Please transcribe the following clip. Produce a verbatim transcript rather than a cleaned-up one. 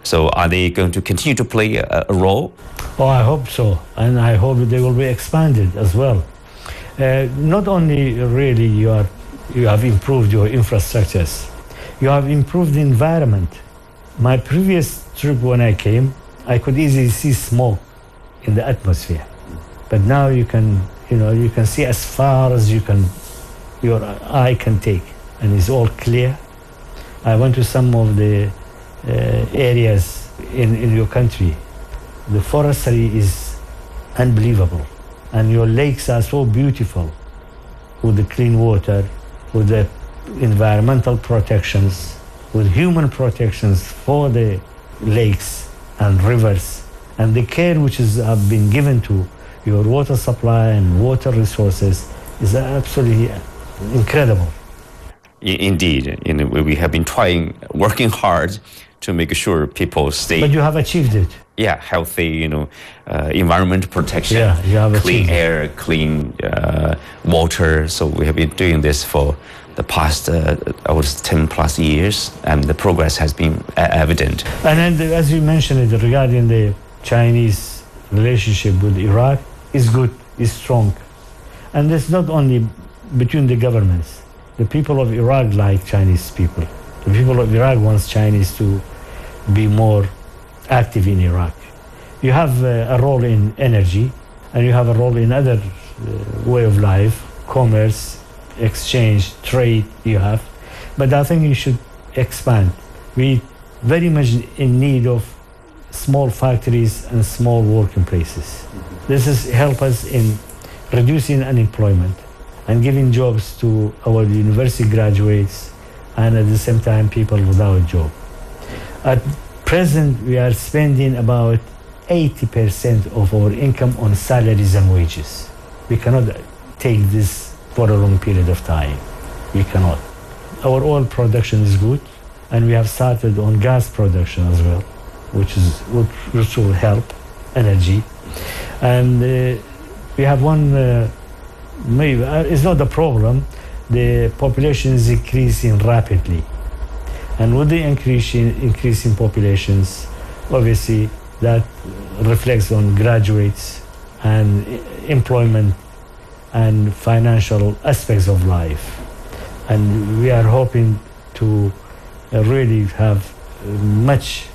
So are they going to continue to play a, a role? Oh, I hope so. And I hope they will be expanded as well. Uh, not only really you, are, you have improved your infrastructures, you have improved the environment. My previous trip when I came, I could easily see smoke in the atmosphere. But now you can, you know, you can see as far as you can, your eye can take, and it's all clear. I went to some of the uh, areas in, in your country. The forestry is unbelievable, and your lakes are so beautiful with the clean water, with the environmental protections, with human protections for the lakes and rivers, and the care which has uh, been given to your water supply and water resources is absolutely incredible. Indeed, you know, we have been trying, working hard to make sure people stay. But you have achieved it. Yeah, healthy, you know, uh, environment protection, yeah, you have clean air, it. clean uh, water. So we have been doing this for the past, uh, I was ten plus years, and the progress has been uh, evident. And then, as you mentioned it, regarding the Chinese relationship with Iraq, is good, is strong. And it's not only between the governments. The people of Iraq like Chinese people. The people of Iraq wants Chinese to be more active in Iraq. You have uh, a role in energy, and you have a role in other uh, way of life, commerce, exchange, trade you have. But I think you should expand. We very much in need of small factories and small working places. This is help us in reducing unemployment and giving jobs to our university graduates, and at the same time people without a job. At present, we are spending about eighty percent of our income on salaries and wages. We cannot take this for a long period of time. We cannot. Our oil production is good, and we have started on gas production as well, which is which will help energy. And uh, we have one, uh, maybe uh, it's not a problem. The population is increasing rapidly, and with the increasing increasing populations, obviously that reflects on graduates and employment and financial aspects of life. And we are hoping to uh, really have uh, much